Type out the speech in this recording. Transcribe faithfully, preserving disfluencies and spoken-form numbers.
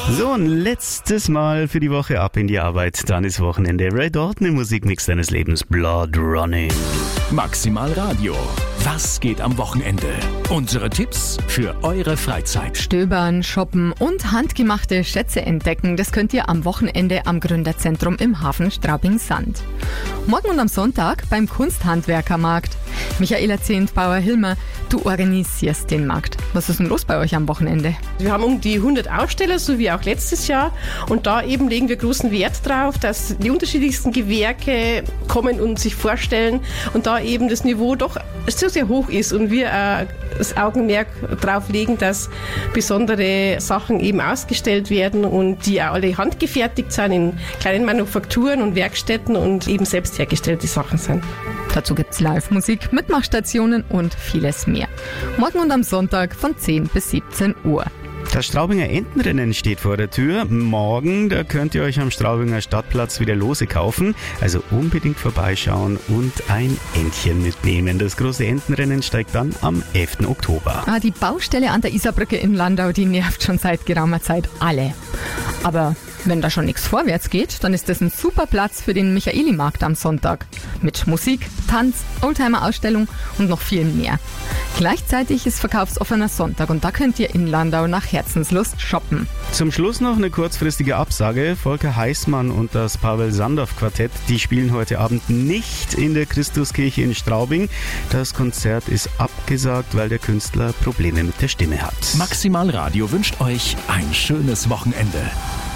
So, ein letztes Mal für die Woche ab in die Arbeit. Dann ist Wochenende. Ray Dalton im Musikmix deines Lebens. Blood Running. Maximal Radio. Was geht am Wochenende? Unsere Tipps für eure Freizeit. Stöbern, shoppen und handgemachte Schätze entdecken, das könnt ihr am Wochenende am Gründerzentrum im Hafen Straubing-Sand. Morgen und am Sonntag beim Kunsthandwerkermarkt. Michaela Zehntbauer-Hilmer, du organisierst den Markt. Was ist denn los bei euch am Wochenende? Wir haben um die hundert Aussteller, so wie auch letztes Jahr. Und da eben legen wir großen Wert drauf, dass die unterschiedlichsten Gewerke kommen und sich vorstellen und da eben das Niveau doch sehr, sehr hoch ist und wir äh, das Augenmerk drauf legen, dass besondere Sachen eben ausgestellt werden und die auch alle handgefertigt sind in kleinen Manufakturen und Werkstätten und eben selbst hergestellte Sachen sind. Dazu gibt's Live-Musik, Mitmachstationen und vieles mehr. Morgen und am Sonntag von zehn bis siebzehn Uhr. Das Straubinger Entenrennen steht vor der Tür. Morgen, da könnt ihr euch am Straubinger Stadtplatz wieder Lose kaufen. Also unbedingt vorbeischauen und ein Entchen mitnehmen. Das große Entenrennen steigt dann am elften Oktober. Ah, die Baustelle an der Isarbrücke in Landau, die nervt schon seit geraumer Zeit alle. Aber wenn da schon nichts vorwärts geht, dann ist das ein super Platz für den Michaeli-Markt am Sonntag. Mit Musik, Tanz, Oldtimer-Ausstellung und noch viel mehr. Gleichzeitig ist verkaufsoffener Sonntag und da könnt ihr in Landau nach Herzenslust shoppen. Zum Schluss noch eine kurzfristige Absage. Volker Heißmann und das Pavel Sandow-Quartett, die spielen heute Abend nicht in der Christuskirche in Straubing. Das Konzert ist abgesagt, weil der Künstler Probleme mit der Stimme hat. Maximal Radio wünscht euch ein schönes Wochenende.